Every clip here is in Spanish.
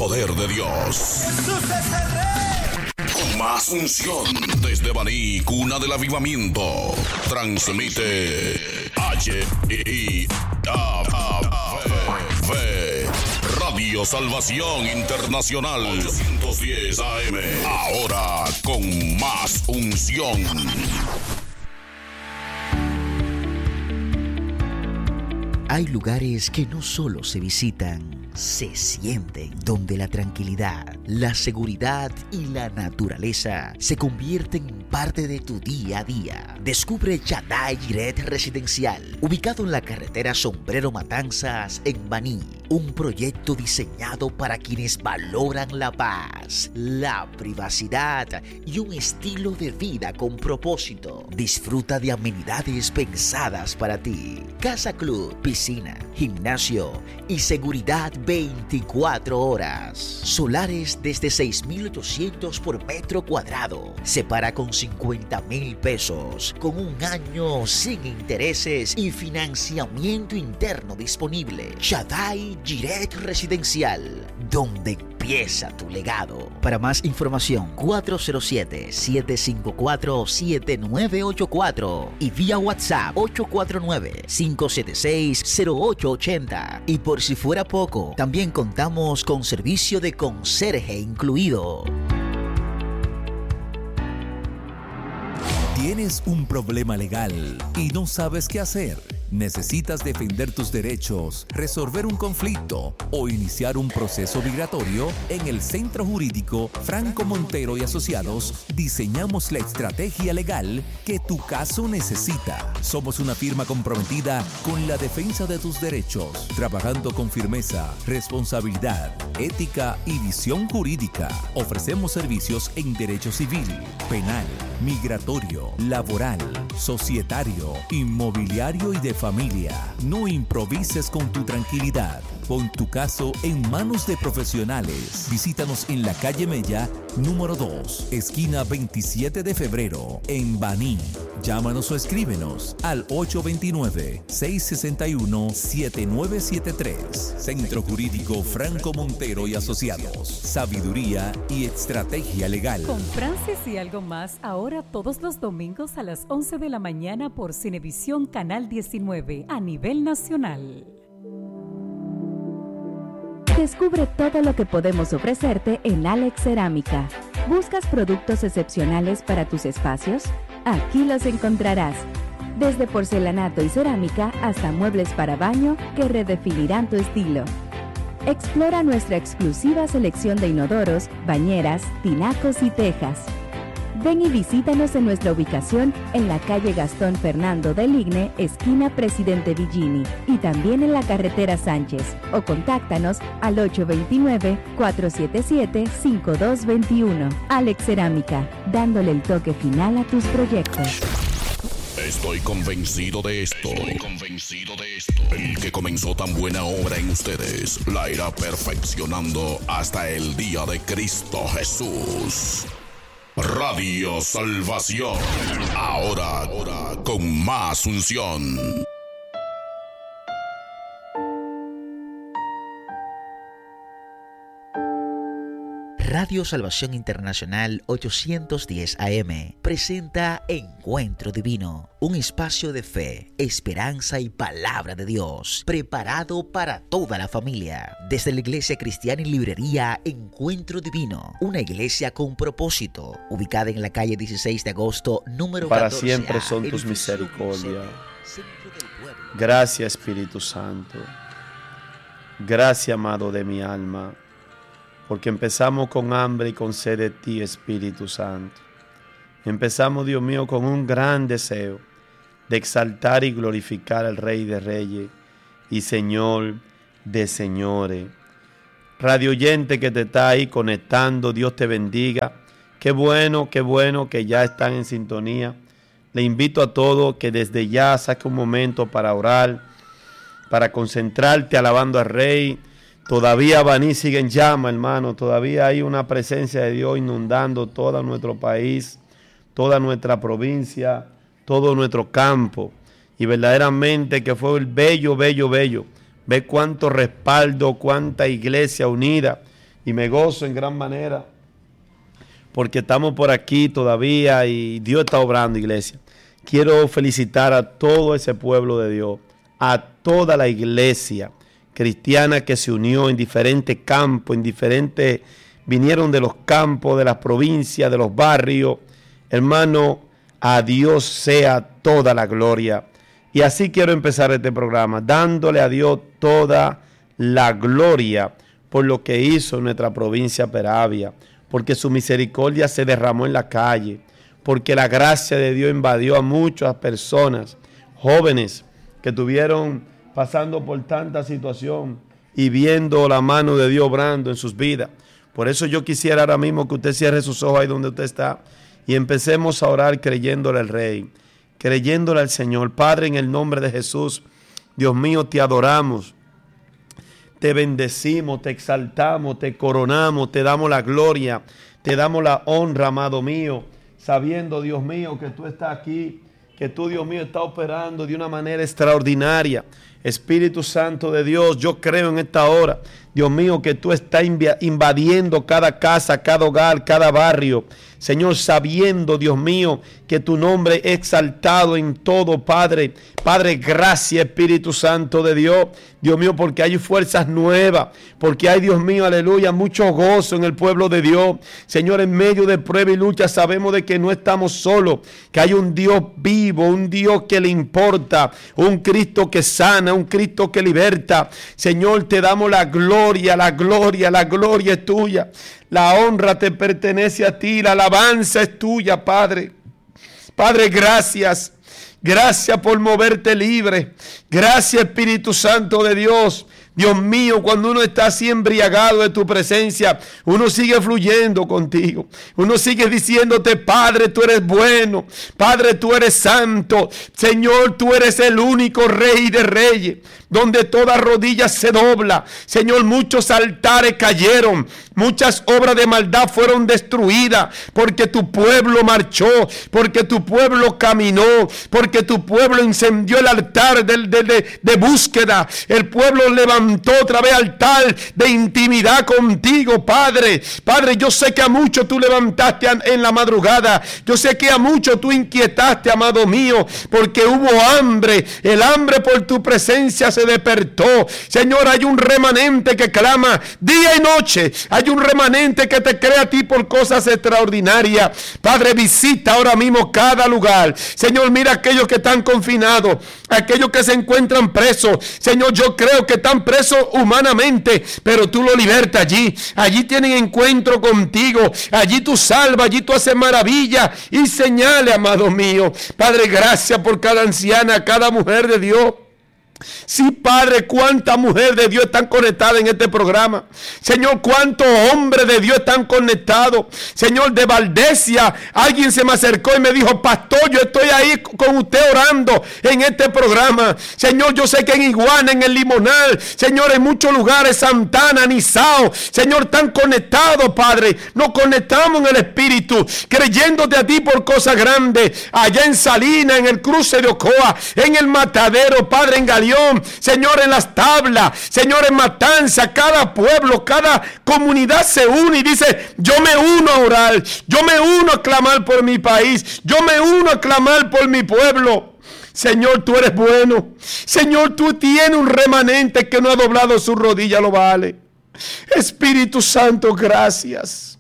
poder de Dios. Con más unción desde Baní, cuna del avivamiento. Transmite Radio Salvación Internacional 810 AM. Ahora con más unción. Hay lugares que no solo se visitan, se sienten, donde la tranquilidad, la seguridad y la naturaleza se convierten en parte de tu día a día. Descubre Shaddai Jireh Residencial, ubicado en la carretera Sombrero Matanzas en Baní. Un proyecto diseñado para quienes valoran la paz, la privacidad y un estilo de vida con propósito. Disfruta de amenidades pensadas para ti. Casa Club, piscina, gimnasio y seguridad 24 horas. Solares desde 6,800 por metro cuadrado. Separa con 50,000 pesos. Con un año sin intereses y financiamiento interno disponible. Shaddai Jireh Residencial, donde empieza tu legado. Para más información, 407-754-7984 y vía WhatsApp 849-576-0880. Y por si fuera poco, también contamos con servicio de conserje incluido. ¿Tienes un problema legal y no sabes qué hacer? ¿Necesitas defender tus derechos, resolver un conflicto o iniciar un proceso migratorio? En el Centro Jurídico Franco Montero y Asociados diseñamos la estrategia legal que tu caso necesita. Somos una firma comprometida con la defensa de tus derechos, trabajando con firmeza, responsabilidad, ética y visión jurídica. Ofrecemos servicios en derecho civil, penal, migratorio, laboral, societario, inmobiliario y de familia. No improvises con tu tranquilidad. Pon tu caso en manos de profesionales. Visítanos en la calle Mella, número 2, esquina 27 de febrero, en Baní. Llámanos o escríbenos al 829-661-7973. Centro Jurídico Franco Montero y Asociados. Sabiduría y estrategia legal. Con Francis y algo más, ahora todos los domingos a las 11 de la mañana por Cinevisión Canal 19 a nivel nacional. Descubre todo lo que podemos ofrecerte en Alex Cerámica. ¿Buscas productos excepcionales para tus espacios? Aquí los encontrarás. Desde porcelanato y cerámica hasta muebles para baño que redefinirán tu estilo. Explora nuestra exclusiva selección de inodoros, bañeras, tinacos y tejas. Ven y visítanos en nuestra ubicación en la calle Gastón Fernando del Igne, esquina Presidente Villini, y también en la carretera Sánchez, o contáctanos al 829-477-5221. Alex Cerámica, dándole el toque final a tus proyectos. Estoy convencido de esto. El que comenzó tan buena obra en ustedes la irá perfeccionando hasta el día de Cristo Jesús. Radio Salvación, ahora con más unción. Radio Salvación Internacional 810 AM presenta Encuentro Divino, un espacio de fe, esperanza y palabra de Dios, preparado para toda la familia. Desde la Iglesia Cristiana y Librería Encuentro Divino, una iglesia con propósito, ubicada en la calle 16 de agosto, número 14. Para siempre son tus misericordias. Gracias, Espíritu Santo. Gracias, amado de mi alma. Porque empezamos con hambre y con sed de ti, Espíritu Santo. Empezamos, Dios mío, con un gran deseo de exaltar y glorificar al Rey de Reyes y Señor de Señores. Radio oyente que te está ahí conectando, Dios te bendiga. Qué bueno que ya están en sintonía. Le invito a todos que desde ya saque un momento para orar, para concentrarte alabando al Rey. Todavía Baní sigue en llama, hermano. Todavía hay una presencia de Dios inundando todo nuestro país, toda nuestra provincia, todo nuestro campo. Y verdaderamente que fue el bello. Ve cuánto respaldo, cuánta iglesia unida y me gozo en gran manera porque estamos por aquí todavía y Dios está obrando, iglesia. Quiero felicitar a todo ese pueblo de Dios, a toda la iglesia cristiana que se unió en diferentes campos, vinieron de los campos, de las provincias, de los barrios. Hermano, a Dios sea toda la gloria. Y así quiero empezar este programa, dándole a Dios toda la gloria por lo que hizo en nuestra provincia Peravia, porque su misericordia se derramó en la calle, porque la gracia de Dios invadió a muchas personas, jóvenes que estuvieron pasando por tanta situación y viendo la mano de Dios obrando en sus vidas. Por eso yo quisiera ahora mismo que usted cierre sus ojos ahí donde usted está y empecemos a orar creyéndole al Rey, creyéndole al Señor. Padre, en el nombre de Jesús, Dios mío, te adoramos, te bendecimos, te exaltamos, te coronamos, te damos la gloria, te damos la honra, amado mío, sabiendo, Dios mío, que tú estás aquí, que tú, Dios mío, estás operando de una manera extraordinaria. Espíritu Santo de Dios, yo creo en esta hora, Dios mío, que tú estás invadiendo cada casa, cada hogar, cada barrio. Señor, sabiendo, Dios mío, que tu nombre es exaltado en todo, Padre. Padre, gracias, Espíritu Santo de Dios. Dios mío, porque hay fuerzas nuevas, porque hay, Dios mío, aleluya, mucho gozo en el pueblo de Dios. Señor, en medio de prueba y lucha sabemos de que no estamos solos, que hay un Dios vivo, un Dios que le importa, un Cristo que sana, un Cristo que liberta. Señor, te damos la gloria, la gloria, la gloria es tuya. La honra te pertenece a ti, la alabanza es tuya, Padre. Padre, gracias. Gracias por moverte libre. Gracias, Espíritu Santo de Dios. Dios mío, cuando uno está así embriagado de tu presencia, uno sigue fluyendo contigo. Uno sigue diciéndote, Padre, tú eres bueno. Padre, tú eres santo. Señor, tú eres el único Rey de reyes, donde toda rodilla se dobla. Señor, muchos altares cayeron, muchas obras de maldad fueron destruidas, porque tu pueblo marchó, porque tu pueblo caminó, porque tu pueblo incendió el altar de búsqueda. El pueblo levantó otra vez altar de intimidad contigo, Padre. Padre, yo sé que a muchos tú levantaste en la madrugada. Yo sé que a muchos tú inquietaste, amado mío, porque hubo hambre. El hambre por tu presencia se despertó. Señor, hay un remanente que clama día y noche. Hay un remanente que te cree a ti por cosas extraordinarias. Padre, visita ahora mismo cada lugar. Señor, mira aquellos que están confinados, aquellos que se encuentran presos. Señor, yo creo que están presos humanamente, pero tú lo libertas allí. Allí tienen encuentro contigo. Allí tú salvas, allí tú haces maravillas y señales, amado mío. Padre, gracias por cada anciana, cada mujer de Dios. Sí, Padre, cuántas mujeres de Dios están conectadas en este programa. Señor, cuántos hombres de Dios están conectados. Señor, de Valdesia, alguien se me acercó y me dijo, pastor, yo estoy ahí con usted orando en este programa. Señor, yo sé que en Iguana, en el Limonal, Señor, en muchos lugares, Santana, Nizao, Señor, están conectados, Padre. Nos conectamos en el Espíritu, creyéndote a ti por cosas grandes. Allá en Salinas, en el cruce de Ocoa, en el Matadero, Padre, en Galión, Señor, en las tablas, Señor, en Matanza, cada pueblo, cada comunidad se une y dice, yo me uno a orar, yo me uno a clamar por mi país, yo me uno a clamar por mi pueblo. Señor, tú eres bueno. Señor, tú tienes un remanente que no ha doblado su rodilla, lo vale. Espíritu Santo, gracias.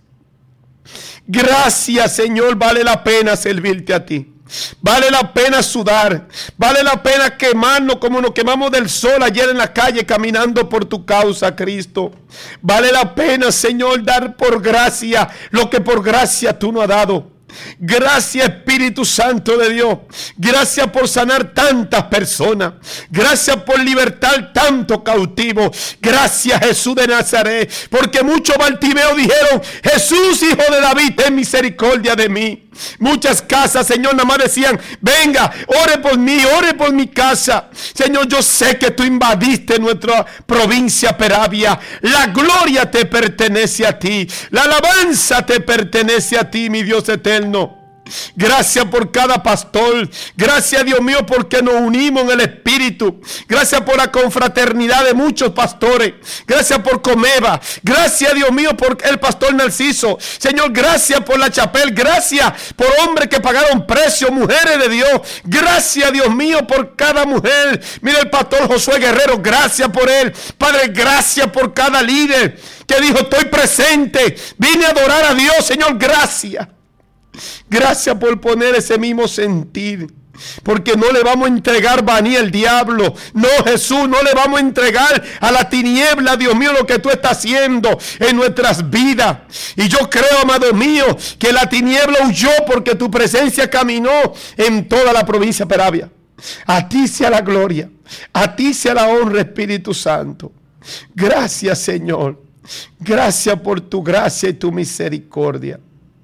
Gracias, Señor, vale la pena servirte a ti. Vale la pena sudar, vale la pena quemarnos como nos quemamos del sol ayer en la calle caminando por tu causa, Cristo. Vale la pena, Señor, dar por gracia lo que por gracia tú nos has dado. Gracias, Espíritu Santo de Dios. Gracias por sanar tantas personas. Gracias por libertar tantos cautivos. Gracias, Jesús de Nazaret, porque muchos Bartimeos dijeron, Jesús, hijo de David, ten misericordia de mí. Muchas casas, Señor, nada más decían, venga, ore por mí, ore por mi casa. Señor, yo sé que tú invadiste nuestra provincia Peravia. La gloria te pertenece a ti. La alabanza te pertenece a ti, mi Dios eterno. Gracias por cada pastor. Gracias, Dios mío, porque nos unimos en el Espíritu. Gracias por la confraternidad de muchos pastores. Gracias por Comeva. Gracias, Dios mío, por el pastor Narciso. Señor, gracias por la Chapel. Gracias por hombres que pagaron precio, mujeres de Dios. Gracias, Dios mío, por cada mujer. Mira el pastor Josué Guerrero. Gracias por él. Padre, gracias por cada líder que dijo: estoy presente. Vine a adorar a Dios. Señor, gracias. Gracias por poner ese mismo sentir, porque no le vamos a entregar vanía al diablo. No, Jesús, no le vamos a entregar a la tiniebla, Dios mío, lo que tú estás haciendo en nuestras vidas. Y yo creo, amado mío, que la tiniebla huyó porque tu presencia caminó en toda la provincia de Peravia. A ti sea la gloria, a ti sea la honra, Espíritu Santo. Gracias, Señor. Gracias por tu gracia y tu misericordia.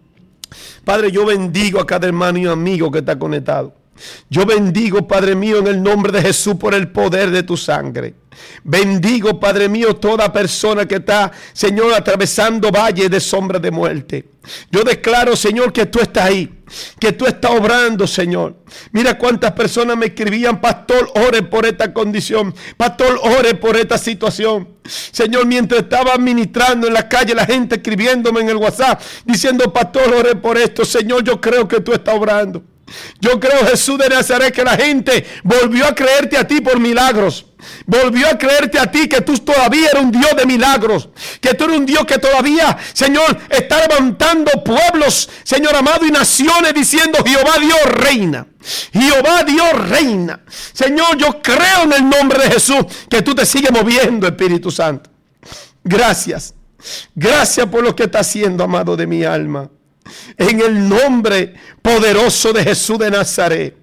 Padre, yo bendigo a cada hermano y amigo que está conectado. Yo bendigo, Padre mío, en el nombre de Jesús, por el poder de tu sangre. Bendigo, Padre mío, toda persona que está, Señor, atravesando valles de sombra de muerte. Yo declaro, Señor, que tú estás ahí, que tú estás obrando, Señor. Mira cuántas personas me escribían: pastor, ore por esta condición. Pastor, ore por esta situación. Señor, mientras estaba ministrando en la calle, la gente escribiéndome en el WhatsApp, diciendo: pastor, ore por esto. Señor, yo creo que tú estás obrando. Yo creo, Jesús de Nazaret, que la gente volvió a creerte a ti por milagros. Volvió a creerte a ti, que tú todavía eres un Dios de milagros, que tú eres un Dios que todavía, Señor, está levantando pueblos, Señor amado, y naciones, diciendo: Jehová Dios reina. Jehová Dios reina. Señor, yo creo en el nombre de Jesús que tú te sigues moviendo, Espíritu Santo. Gracias. Gracias por lo que está haciendo, amado de mi alma. En el nombre poderoso de Jesús de Nazaret.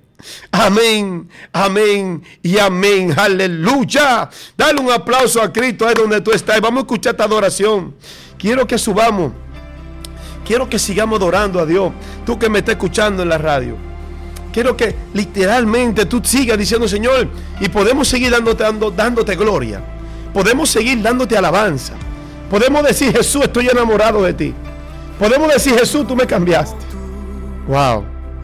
Amén, amén y amén. Aleluya. Dale un aplauso a Cristo ahí donde tú estás. Vamos a escuchar esta adoración. Quiero que subamos. Quiero que sigamos adorando a Dios. Tú que me estás escuchando en la radio. Quiero que literalmente tú sigas diciendo: Señor, y podemos seguir dándote gloria. Podemos seguir dándote alabanza. Podemos decir: Jesús, estoy enamorado de ti. Podemos decir: Jesús, tú me cambiaste. Wow.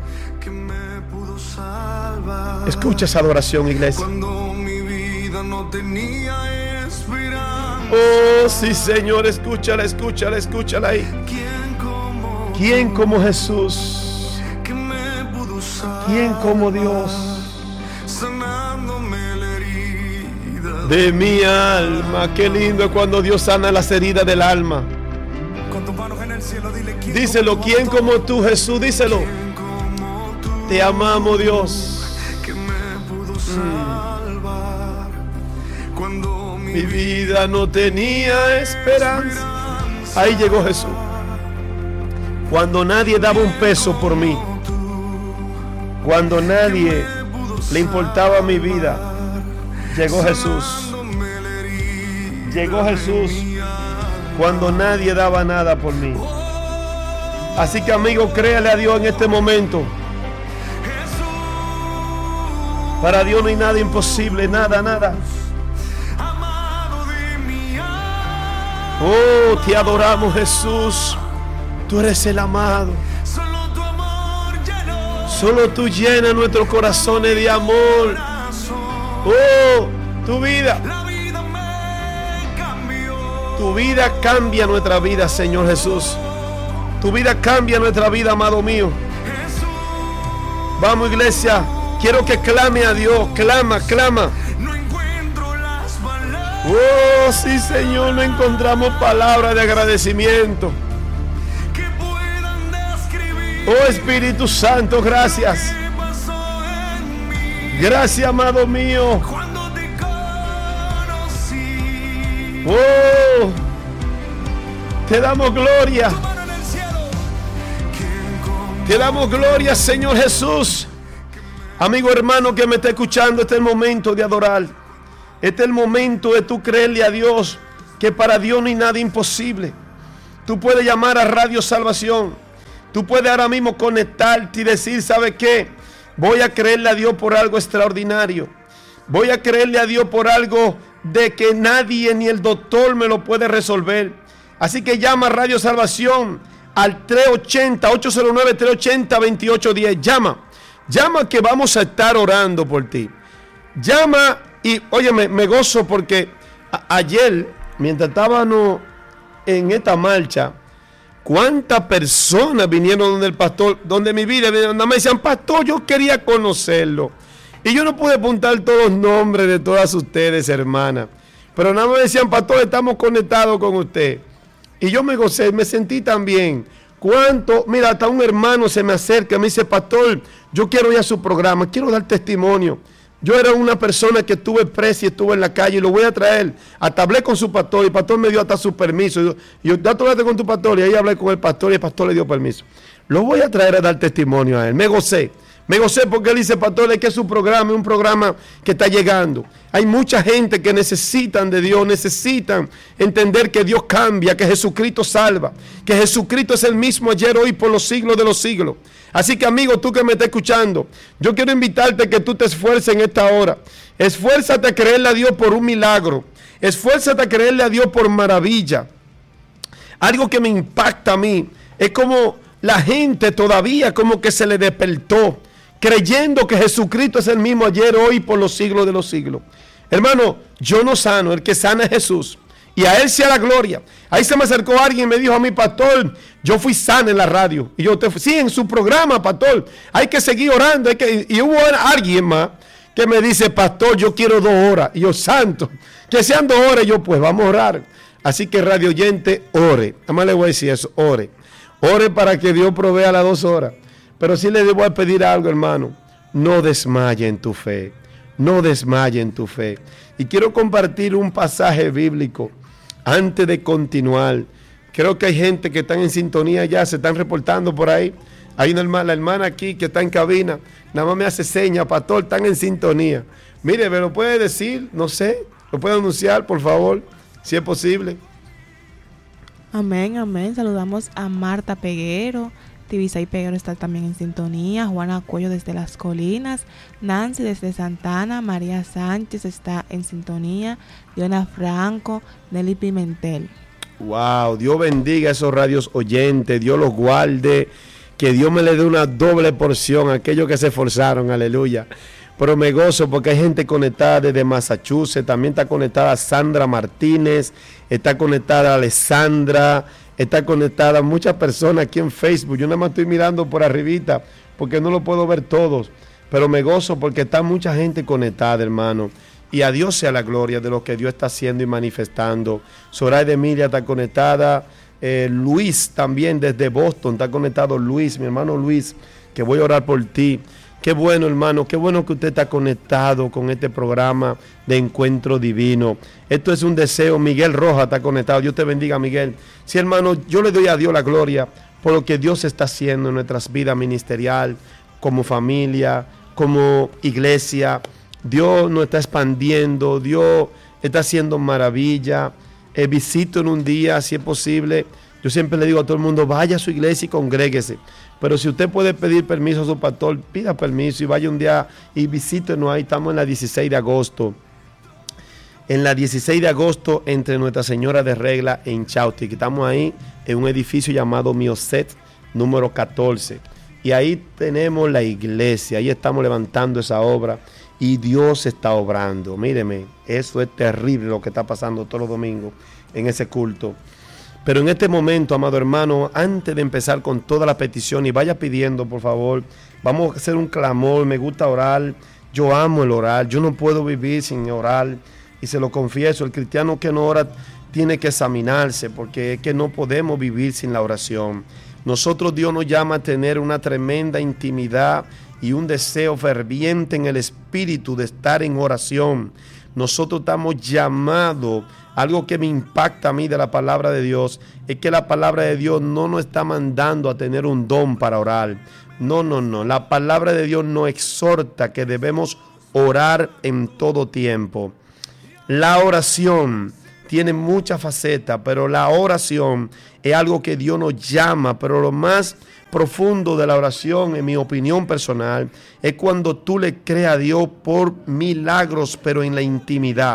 Escucha esa adoración, iglesia. Cuando mi vida no tenía esperanza. Oh, sí, Señor, escúchala, escúchala, escúchala ahí. ¿Quién como Jesús? ¿Quién como Dios? Sanándome la herida de mi alma. Qué lindo es cuando Dios sana las heridas del alma. Díselo: ¿quién como tú, Jesús? Díselo. Te amamos, Dios. Cuando Mi vida no tenía esperanza. Ahí llegó Jesús. Cuando nadie daba un peso por mí. Cuando nadie le importaba mi vida. Llegó Jesús. Llegó Jesús. Cuando nadie daba nada por mí. Así que, amigo, créale a Dios en este momento. Para Dios no hay nada imposible, nada, nada. Oh, te adoramos, Jesús. Tú eres el amado. Solo tú llenas nuestros corazones de amor. Oh, tu vida. Tu vida cambia nuestra vida, Señor Jesús. Tu vida cambia nuestra vida, amado mío. Vamos, iglesia. Quiero que clame a Dios. Clama, clama. Oh, sí, Señor. No encontramos palabras de agradecimiento. Oh, Espíritu Santo, gracias. Gracias, amado mío. Oh, te damos gloria. Te damos gloria, Señor Jesús. Amigo, hermano que me está escuchando, este es el momento de adorar. Este es el momento de tú creerle a Dios, que para Dios no hay nada imposible. Tú puedes llamar a Radio Salvación. Tú puedes ahora mismo conectarte y decir: ¿sabe qué? Voy a creerle a Dios por algo extraordinario. Voy a creerle a Dios por algo de que nadie ni el doctor me lo puede resolver. Así que llama a Radio Salvación al 809-380-2810. Llama que vamos a estar orando por ti. Llama y, oye, me gozo porque ayer, mientras estábamos en esta marcha, cuántas personas vinieron donde el pastor, donde mi vida, donde me decían, pastor, yo quería conocerlo. Y yo no pude apuntar todos los nombres de todas ustedes, hermanas. Pero nada más me decían, pastor, estamos conectados con usted. Y yo me gocé, me sentí tan bien. Mira, hasta un hermano se me acerca, me dice, pastor, yo quiero ir a su programa, quiero dar testimonio. Yo era una persona que estuve presa y estuve en la calle y lo voy a traer. Hasta hablé con su pastor y el pastor me dio hasta su permiso. Y yo ya tú hablaste con tu pastor y ahí hablé con el pastor y el pastor le dio permiso. Lo voy a traer a dar testimonio a él. Me gocé porque él dice, pastor, es que su programa es un programa que está llegando. Hay mucha gente que necesitan de Dios, necesitan entender que Dios cambia, que Jesucristo salva, que Jesucristo es el mismo ayer, hoy, por los siglos de los siglos. Así que, amigo, tú que me estás escuchando, yo quiero invitarte a que tú te esfuerces en esta hora. Esfuérzate a creerle a Dios por un milagro. Esfuérzate a creerle a Dios por maravilla. Algo que me impacta a mí es como la gente todavía como que se le despertó, creyendo que Jesucristo es el mismo ayer, hoy, por los siglos de los siglos. Hermano, yo no sano, el que sana es Jesús. Y a Él sea la gloria. Ahí se me acercó alguien y me dijo a mí, pastor, yo fui sana en la radio. Y yo, sí, en su programa, pastor, hay que seguir orando. Y hubo alguien más que me dice, pastor, yo quiero 2 horas. Y yo, santo, que sean 2 horas. Y yo, pues vamos a orar. Así que, radio oyente, ore. Nada más le voy a decir eso, ore. Ore para que Dios provea las 2 horas. Pero sí le debo pedir algo, hermano. No desmaye en tu fe. No desmaye en tu fe. Y quiero compartir un pasaje bíblico antes de continuar. Creo que hay gente que están en sintonía ya, se están reportando por ahí. Hay una hermana, la hermana aquí que está en cabina, nada más me hace señas, pastor, están en sintonía. Mire, ¿me lo puede decir? No sé, ¿lo puede anunciar, por favor? Si es posible. Amén, amén. Saludamos a Marta Peguero. Tibisay Peguero está también en sintonía. Juana Cuello desde Las Colinas. Nancy desde Santana. María Sánchez está en sintonía. Diona Franco. Nelly Pimentel. Wow, Dios bendiga a esos radios oyentes. Dios los guarde. Que Dios me le dé una doble porción a aquellos que se esforzaron. Aleluya. Pero me gozo porque hay gente conectada desde Massachusetts. También está conectada Sandra Martínez. Está conectada Alessandra. Está conectada muchas personas aquí en Facebook. Yo nada más estoy mirando por arribita porque no lo puedo ver todos. Pero me gozo porque está mucha gente conectada, hermano. Y a Dios sea la gloria de lo que Dios está haciendo y manifestando. Soraya de Emilia está conectada. Luis también desde Boston está conectado. Luis, mi hermano Luis, que voy a orar por ti. Qué bueno, hermano, qué bueno que usted está conectado con este programa de Encuentro Divino. Esto es un deseo. Miguel Rojas está conectado. Dios te bendiga, Miguel. Sí, hermano, yo le doy a Dios la gloria por lo que Dios está haciendo en nuestras vidas ministerial, como familia, como iglesia. Dios nos está expandiendo, Dios está haciendo maravilla. Visito en un día, si es posible. Yo siempre le digo a todo el mundo, vaya a su iglesia y congréguese. Pero si usted puede pedir permiso a su pastor, pida permiso y vaya un día y visítenos ahí. Estamos en la 16 de agosto. En la 16 de agosto, entre Nuestra Señora de Regla en Chauti. Estamos ahí en un edificio llamado Mioset, número 14. Y ahí tenemos la iglesia. Ahí estamos levantando esa obra. Y Dios está obrando. Míreme, eso es terrible lo que está pasando todos los domingos en ese culto. Pero en este momento, amado hermano, antes de empezar con toda la petición, y vaya pidiendo, por favor, vamos a hacer un clamor. Me gusta orar, yo amo el orar, yo no puedo vivir sin orar, y se lo confieso, el cristiano que no ora tiene que examinarse, porque es que no podemos vivir sin la oración. Nosotros, Dios nos llama a tener una tremenda intimidad y un deseo ferviente en el espíritu de estar en oración. Nosotros estamos llamados. Algo que me impacta a mí de la palabra de Dios es que la palabra de Dios no nos está mandando a tener un don para orar. No. La palabra de Dios nos exhorta que debemos orar en todo tiempo. La oración tiene muchas facetas, pero la oración es algo que Dios nos llama. Pero lo más profundo de la oración, en mi opinión personal, es cuando tú le crees a Dios por milagros, pero en la intimidad.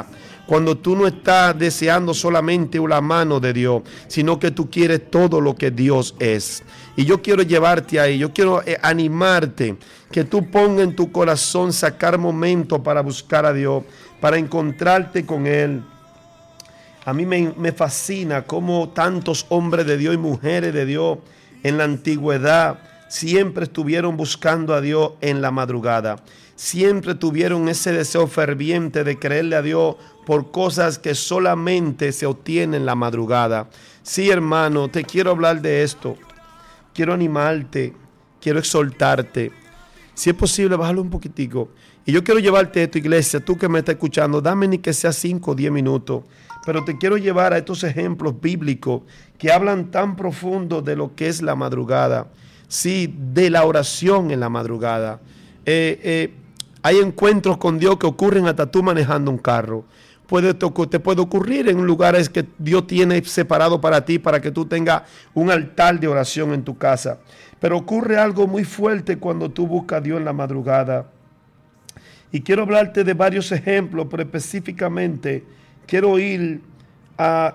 Cuando tú no estás deseando solamente la mano de Dios, sino que tú quieres todo lo que Dios es. Y yo quiero llevarte ahí, yo quiero animarte, que tú pongas en tu corazón sacar momentos para buscar a Dios, para encontrarte con Él. A mí me fascina cómo tantos hombres de Dios y mujeres de Dios en la antigüedad siempre estuvieron buscando a Dios en la madrugada. Siempre tuvieron ese deseo ferviente de creerle a Dios por cosas que solamente se obtienen en la madrugada. Sí, hermano, te quiero hablar de esto. Quiero animarte, quiero exhortarte. Si es posible, bájalo un poquitico. Y yo quiero llevarte a tu iglesia, tú que me estás escuchando, dame ni que sea 5 o 10 minutos. Pero te quiero llevar a estos ejemplos bíblicos que hablan tan profundo de lo que es la madrugada. Sí, de la oración en la madrugada. Hay encuentros con Dios que ocurren hasta tú manejando un carro. Te puede ocurrir en lugares que Dios tiene separado para ti, para que tú tengas un altar de oración en tu casa. Pero ocurre algo muy fuerte cuando tú buscas a Dios en la madrugada. Y quiero hablarte de varios ejemplos, pero específicamente quiero ir a...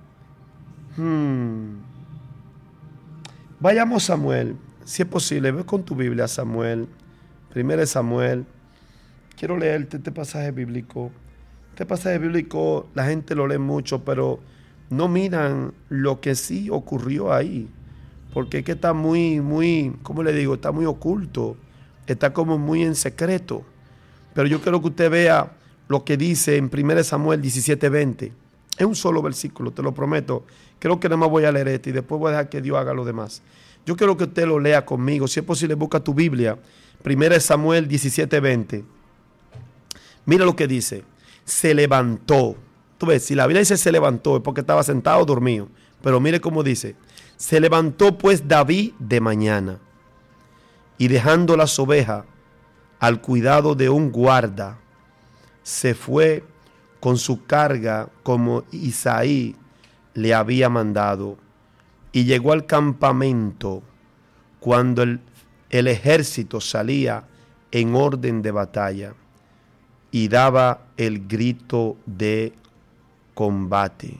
Vayamos a Samuel, si es posible, ve con tu Biblia a Samuel, 1 Samuel. Quiero leerte este pasaje bíblico. Este pasaje bíblico la gente lo lee mucho, pero no miran lo que sí ocurrió ahí. Porque es que está muy, ¿cómo le digo? Está muy oculto. Está como muy en secreto. Pero yo quiero que usted vea lo que dice en 1 Samuel 17:20. Es un solo versículo, te lo prometo. Creo que nada más voy a leer este y después voy a dejar que Dios haga lo demás. Yo quiero que usted lo lea conmigo. Si es posible, busca tu Biblia. 1 Samuel 17:20. Mira lo que dice. Se levantó. Tú ves, si la Biblia dice se levantó es porque estaba sentado o dormido. Pero mire cómo dice. Se levantó pues David de mañana y dejando las ovejas al cuidado de un guarda, se fue con su carga como Isaí le había mandado y llegó al campamento cuando el ejército salía en orden de batalla y daba el grito de combate.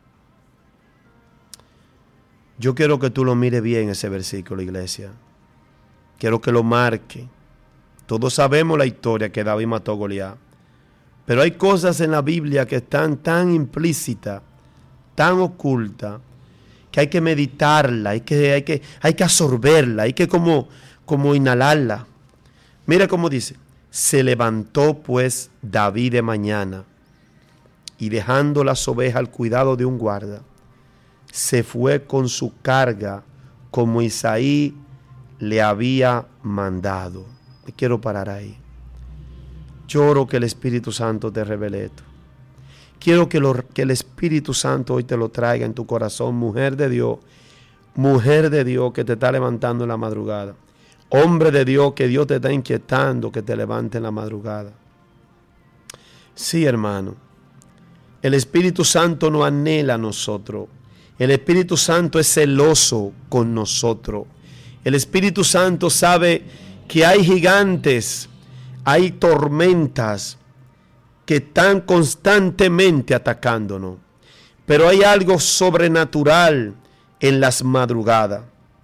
Yo quiero que tú lo mires bien ese versículo, iglesia. Quiero que lo marque. Todos sabemos la historia que David mató a Goliat. Pero hay cosas en la Biblia que están tan implícitas, tan ocultas, que hay que meditarla, hay que absorberla, hay que como inhalarla. Mira cómo dice. Se levantó pues David de mañana y dejando las ovejas al cuidado de un guarda, se fue con su carga como Isaí le había mandado. Me quiero parar ahí. Lloro que el Espíritu Santo te revele esto. Quiero que el Espíritu Santo hoy te lo traiga en tu corazón, mujer de Dios que te está levantando en la madrugada. Hombre de Dios, que Dios te está inquietando, que te levante en la madrugada. Sí, hermano. El Espíritu Santo nos anhela a nosotros. El Espíritu Santo es celoso con nosotros. El Espíritu Santo sabe que hay gigantes, hay tormentas que están constantemente atacándonos. Pero hay algo sobrenatural en las madrugadas.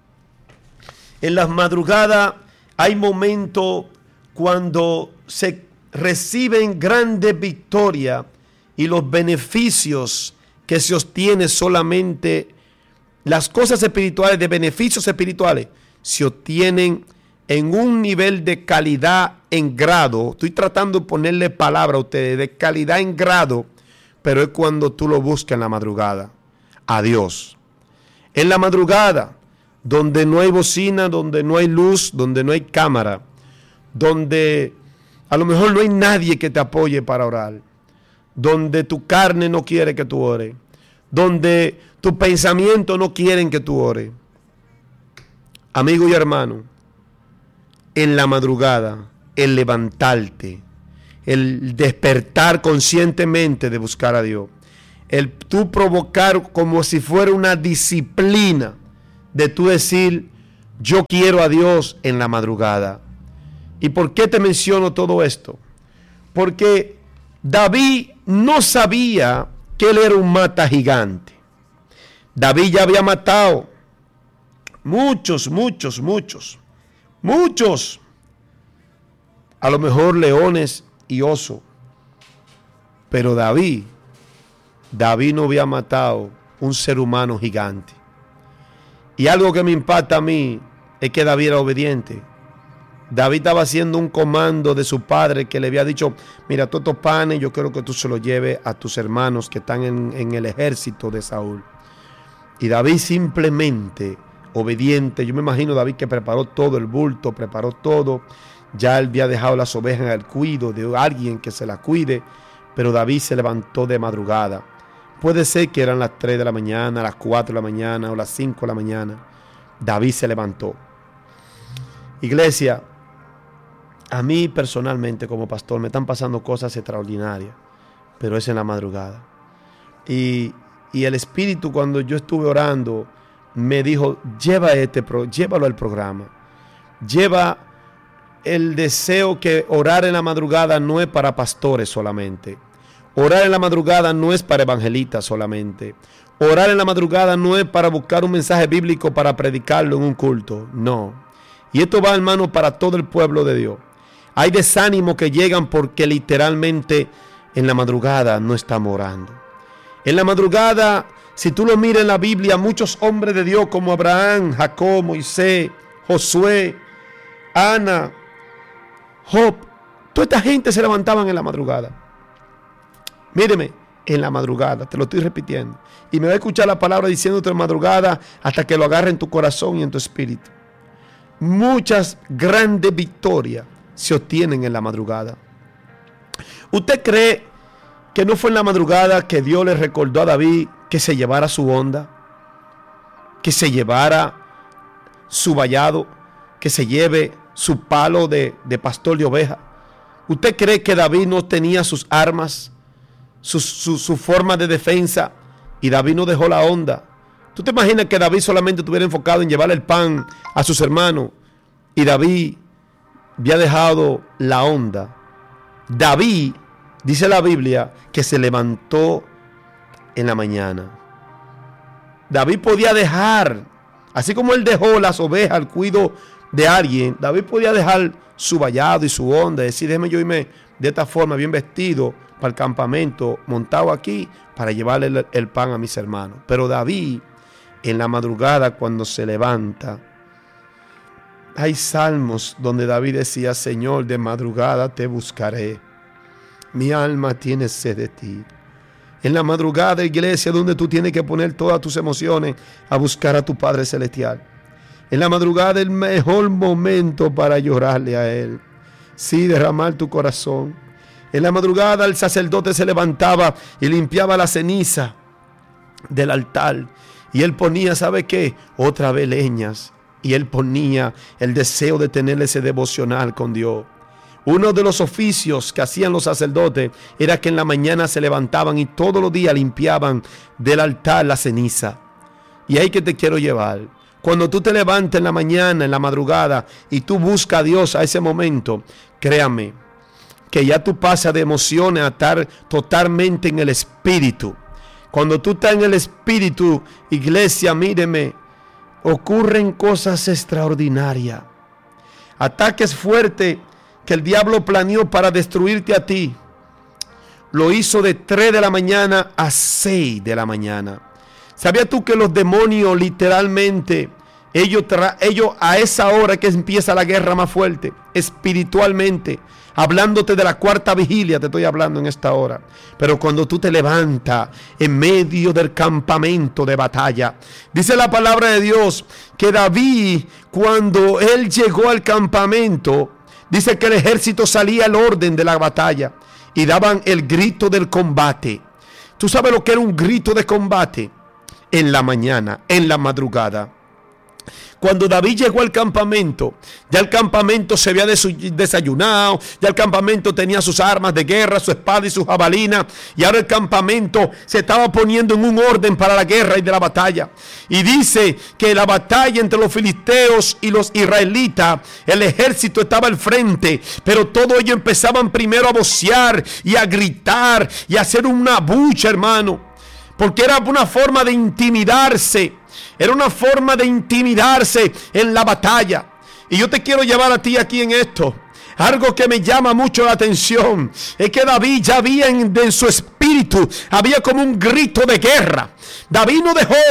En las madrugadas hay momentos cuando se reciben grandes victorias y los beneficios que se obtienen solamente, las cosas espirituales, de beneficios espirituales, se obtienen en un nivel de calidad en grado. Estoy tratando de ponerle palabra a ustedes, de calidad en grado, pero es cuando tú lo buscas en la madrugada, a Dios. En la madrugada, donde no hay bocina, donde no hay luz, donde no hay cámara, donde a lo mejor no hay nadie que te apoye para orar, donde tu carne no quiere que tú ores, donde tus pensamientos no quieren que tú ores. Amigo y hermano, en la madrugada, el levantarte, el despertar conscientemente de buscar a Dios, el tú provocar como si fuera una disciplina de tú decir, yo quiero a Dios en la madrugada. ¿Y por qué te menciono todo esto? Porque David no sabía que él era un mata gigante. David ya había matado muchos, a lo mejor leones y osos. Pero David no había matado un ser humano gigante. Y algo que me impacta a mí es que David era obediente. David estaba haciendo un comando de su padre que le había dicho: mira, todos estos panes yo quiero que tú se los lleves a tus hermanos que están en el ejército de Saúl. Y David simplemente obediente. Yo me imagino David que preparó todo el bulto, preparó todo. Ya él había dejado las ovejas al cuidado de alguien que se las cuide. Pero David se levantó de madrugada. Puede ser que eran las 3 de la mañana, las 4 de la mañana o las 5 de la mañana. David se levantó. Iglesia, a mí personalmente como pastor me están pasando cosas extraordinarias, pero es en la madrugada. Y el Espíritu, cuando yo estuve orando, me dijo: llévalo al programa. Lleva el deseo que orar en la madrugada no es para pastores solamente. Orar en la madrugada no es para evangelistas solamente. Orar en la madrugada no es para buscar un mensaje bíblico para predicarlo en un culto. No. Y esto va, hermano, para todo el pueblo de Dios. Hay desánimos que llegan porque literalmente en la madrugada no estamos orando. En la madrugada, si tú lo miras en la Biblia, muchos hombres de Dios como Abraham, Jacob, Moisés, Josué, Ana, Job, toda esta gente se levantaban en la madrugada. Míreme, en la madrugada, te lo estoy repitiendo. Y me va a escuchar la palabra diciéndote en madrugada hasta que lo agarre en tu corazón y en tu espíritu. Muchas grandes victorias se obtienen en la madrugada. ¿Usted cree que no fue en la madrugada que Dios le recordó a David que se llevara su onda? Que se llevara su vallado, que se lleve su palo de pastor de oveja. ¿Usted cree que David no tenía sus armas, su forma de defensa, y David no dejó la onda? ¿Tú te imaginas que David solamente estuviera enfocado en llevarle el pan a sus hermanos y David había dejado la onda? David, dice la Biblia, que se levantó en la mañana. David podía dejar, así como él dejó las ovejas al cuidado de alguien, David podía dejar su vallado y su onda, decir: déjeme yo irme de esta forma, bien vestido, para el campamento, montado aquí, para llevarle el pan a mis hermanos. Pero David, en la madrugada, cuando se levanta, hay salmos donde David decía: Señor, de madrugada te buscaré, mi alma tiene sed de ti. En la madrugada, iglesia, donde tú tienes que poner todas tus emociones a buscar a tu Padre Celestial. En la madrugada, el mejor momento para llorarle a Él. Sí, derramar tu corazón. En la madrugada, el sacerdote se levantaba y limpiaba la ceniza del altar. Y él ponía, ¿sabe qué? Otra vez leñas. Y él ponía el deseo de tener ese devocional con Dios. Uno de los oficios que hacían los sacerdotes era que en la mañana se levantaban y todos los días limpiaban del altar la ceniza. Y ahí que te quiero llevar. Cuando tú te levantes en la mañana, en la madrugada, y tú buscas a Dios a ese momento, créame, que ya tú pasas de emociones a estar totalmente en el espíritu. Cuando tú estás en el espíritu, iglesia, míreme, ocurren cosas extraordinarias. Ataques fuertes que el diablo planeó para destruirte a ti, lo hizo de 3 de la mañana a 6 de la mañana. ¿Sabías tú que los demonios literalmente, ellos a esa hora que empieza la guerra más fuerte, espiritualmente, hablándote de la cuarta vigilia, te estoy hablando en esta hora. Pero cuando tú te levantas en medio del campamento de batalla, dice la palabra de Dios que David, cuando él llegó al campamento, dice que el ejército salía al orden de la batalla y daban el grito del combate. ¿Tú sabes lo que era un grito de combate? En la mañana, en la madrugada. Cuando David llegó al campamento, ya el campamento se había desayunado, ya el campamento tenía sus armas de guerra, su espada y su jabalina, y ahora el campamento se estaba poniendo en un orden para la guerra y de la batalla. Y dice que la batalla entre los filisteos y los israelitas, el ejército estaba al frente, pero todos ellos empezaban primero a vocear y a gritar y a hacer una bulla, hermano, porque era una forma de intimidarse. Era una forma de intimidarse en la batalla. Y yo te quiero llevar a ti aquí en esto. Algo que me llama mucho la atención es que David ya había en su espíritu, había como un grito de guerra. David no dejó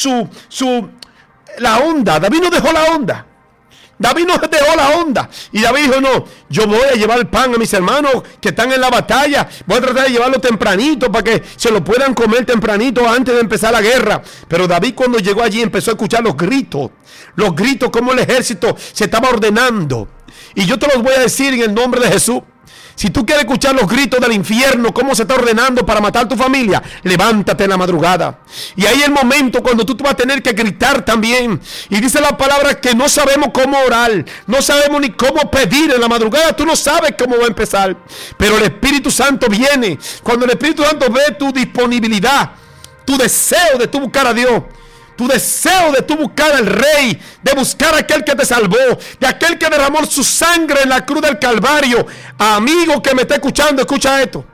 la onda. David no dejó la onda. David no dejó la onda. Y David dijo, no, yo voy a llevar el pan a mis hermanos que están en la batalla. Voy a tratar de llevarlo tempranito para que se lo puedan comer tempranito antes de empezar la guerra. Pero David, cuando llegó allí, empezó a escuchar los gritos como el ejército se estaba ordenando. Y yo te los voy a decir en el nombre de Jesús. Si tú quieres escuchar los gritos del infierno, cómo se está ordenando para matar a tu familia, levántate en la madrugada. Y ahí es el momento cuando tú vas a tener que gritar también. Y dice la palabra que no sabemos cómo orar, no sabemos ni cómo pedir en la madrugada. Tú no sabes cómo va a empezar. Pero el Espíritu Santo viene. Cuando el Espíritu Santo ve tu disponibilidad, tu deseo de tú buscar a Dios, tu deseo de tú buscar al Rey, de buscar a aquel que te salvó, de aquel que derramó su sangre en la cruz del Calvario. Amigo que me está escuchando, escucha esto.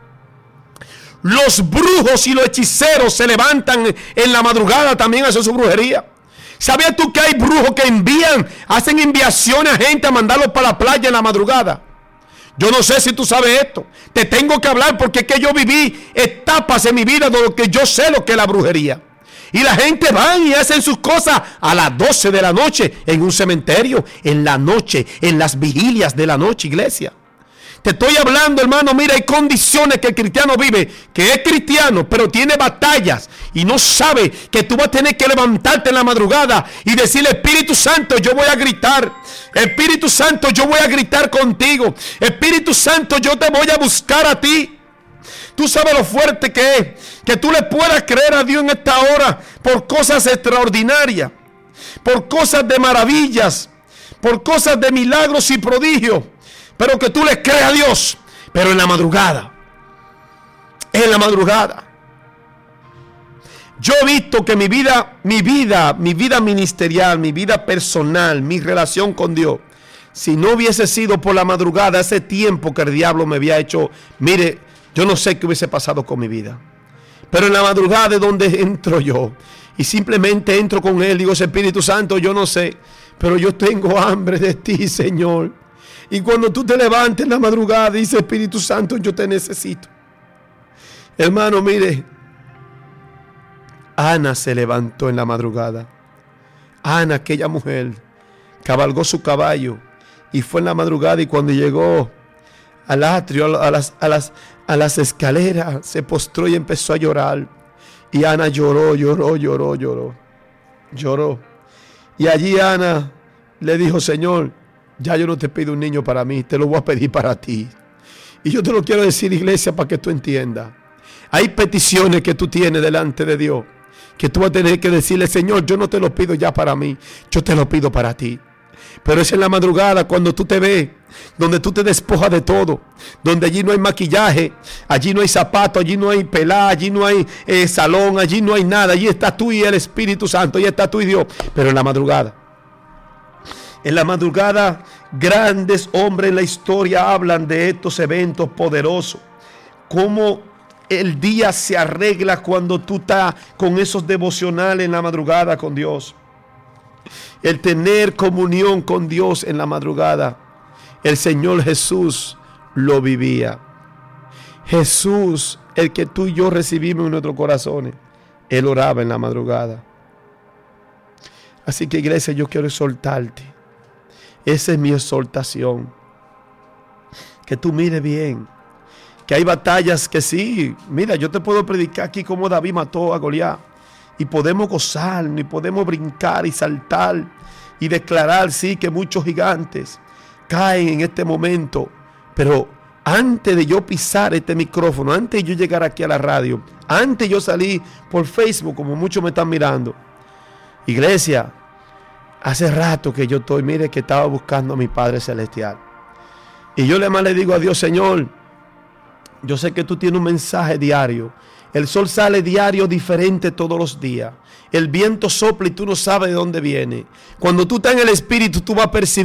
Los brujos y los hechiceros se levantan en la madrugada también a hacer su brujería. ¿Sabías tú que hay brujos que hacen enviaciones a gente a mandarlos para la playa en la madrugada? Yo no sé si tú sabes esto. Te tengo que hablar porque es que yo viví etapas en mi vida de lo que yo sé lo que es la brujería. Y la gente va y hacen sus cosas a las 12 de la noche en un cementerio, en la noche, en las vigilias de la noche, iglesia. Te estoy hablando, hermano, mira, hay condiciones que el cristiano vive, que es cristiano, pero tiene batallas y no sabe que tú vas a tener que levantarte en la madrugada y decirle, Espíritu Santo, yo voy a gritar. Espíritu Santo, yo voy a gritar contigo. Espíritu Santo, yo te voy a buscar a ti. Tú sabes lo fuerte que es que tú le puedas creer a Dios en esta hora por cosas extraordinarias, por cosas de maravillas, por cosas de milagros y prodigios, pero que tú le creas a Dios, pero en la madrugada. En la madrugada. Yo he visto que mi vida ministerial, mi vida personal, mi relación con Dios, si no hubiese sido por la madrugada, ese tiempo que el diablo me había hecho, mire, yo no sé qué hubiese pasado con mi vida. Pero en la madrugada es donde entro yo. Y simplemente entro con Él. Digo, Espíritu Santo, yo no sé, pero yo tengo hambre de ti, Señor. Y cuando tú te levantes en la madrugada, dice, Espíritu Santo, yo te necesito. Hermano, mire. Ana se levantó en la madrugada. Ana, aquella mujer, cabalgó su caballo. Y fue en la madrugada y cuando llegó al atrio, a las escaleras, se postró y empezó a llorar. Y Ana lloró. Y allí Ana le dijo, Señor, ya yo no te pido un niño para mí, te lo voy a pedir para ti. Y yo te lo quiero decir, iglesia, para que tú entiendas. Hay peticiones que tú tienes delante de Dios, que tú vas a tener que decirle, Señor, yo no te lo pido ya para mí, yo te lo pido para ti. Pero es en la madrugada cuando tú te ves, donde tú te despojas de todo, donde allí no hay maquillaje, allí no hay zapato, allí no hay pelá, allí no hay salón, allí no hay nada, allí estás tú y el Espíritu Santo, allí estás tú y Dios. Pero en la madrugada, grandes hombres en la historia hablan de estos eventos poderosos, cómo el día se arregla cuando tú estás con esos devocionales en la madrugada con Dios. El tener comunión con Dios en la madrugada. El Señor Jesús lo vivía. Jesús, el que tú y yo recibimos en nuestros corazones, Él oraba en la madrugada. Así que, iglesia, yo quiero exhortarte. Esa es mi exhortación. Que tú mires bien. Que hay batallas que sí. Mira, yo te puedo predicar aquí cómo David mató a Goliat. Y podemos gozar, y podemos brincar y saltar y declarar, sí, que muchos gigantes caen en este momento. Pero antes de yo pisar este micrófono, antes de yo llegar aquí a la radio, antes de yo salir por Facebook, como muchos me están mirando, iglesia, hace rato que yo estoy, mire que estaba buscando a mi Padre Celestial. Y yo le digo a Dios, Señor, yo sé que tú tienes un mensaje diario. El sol sale diario diferente todos los días. El viento sopla y tú no sabes de dónde viene. Cuando tú estás en el Espíritu, tú vas a percibir